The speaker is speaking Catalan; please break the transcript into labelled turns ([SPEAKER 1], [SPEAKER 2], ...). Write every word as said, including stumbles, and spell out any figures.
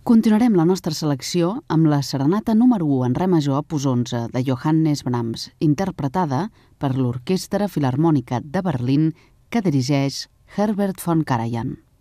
[SPEAKER 1] Continuarem la nostra selecció amb la serenata número u en re major opus onze de Johannes Brahms, interpretada per l'Orquestra Filharmònica de Berlín que dirigeix Herbert von Karajan.